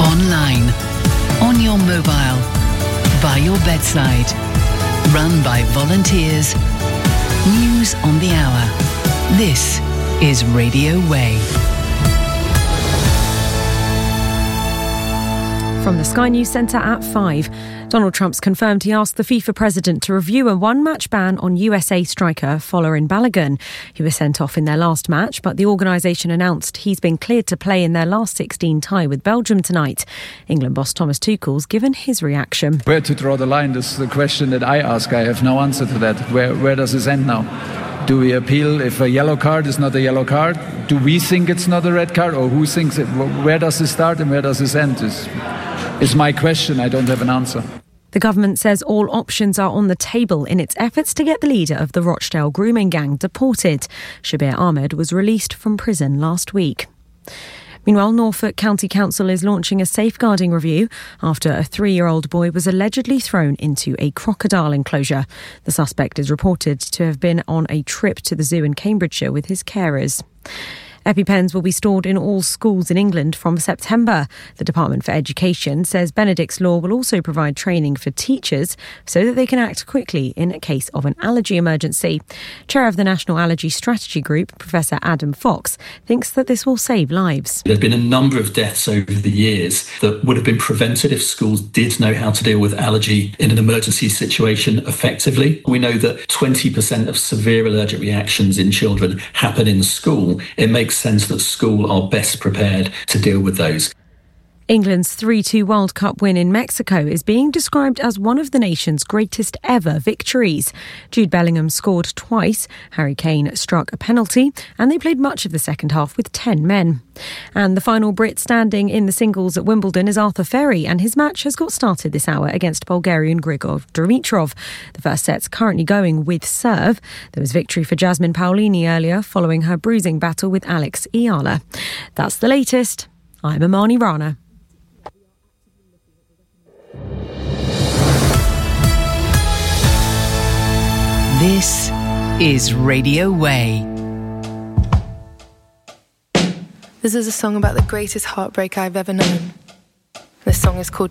online, on your mobile, by your bedside. Run by volunteers. News on the hour. This is Radio Way. From the Sky News Centre at 5, Donald Trump's confirmed he asked the FIFA president to review a one-match ban on USA striker Folarin Balogun. He was sent off in their last match, but the organisation announced he's been cleared to play in their last 16 tie with Belgium tonight. England boss Thomas Tuchel's given his reaction. Where to draw the line? This is the question that I ask. I have no answer to that. Where does this end now? Do we appeal if a yellow card is not a yellow card? Do we think it's not a red card? Or who thinks it? Where does this start and where does this end? Is my question. I don't have an answer. The government says all options are on the table in its efforts to get the leader of the Rochdale grooming gang deported. Shabir Ahmed was released from prison last week. Meanwhile, Norfolk County Council is launching a safeguarding review after a 3-year-old boy was allegedly thrown into a crocodile enclosure. The suspect is reported to have been on a trip to the zoo in Cambridgeshire with his carers. EpiPens will be stored in all schools in England from September. The Department for Education says Benedict's Law will also provide training for teachers so that they can act quickly in a case of an allergy emergency. Chair of the National Allergy Strategy Group, Professor Adam Fox, thinks that this will save lives. There have been a number of deaths over the years that would have been prevented if schools did know how to deal with allergy in an emergency situation effectively. We know that 20% of severe allergic reactions in children happen in school. It makes sense that school are best prepared to deal with those. England's 3-2 World Cup win in Mexico is being described as one of the nation's greatest ever victories. Jude Bellingham scored twice, Harry Kane struck a penalty, and they played much of the second half with 10 men. And the final Brit standing in the singles at Wimbledon is Arthur Ferry, and his match has got started this hour against Bulgarian Grigor Dimitrov. The first set's currently going with serve. There was victory for Jasmine Paolini earlier following her bruising battle with Alex Iala. That's the latest. I'm Amani Rana. This is Radio Way. This is a song about the greatest heartbreak I've ever known. This song is called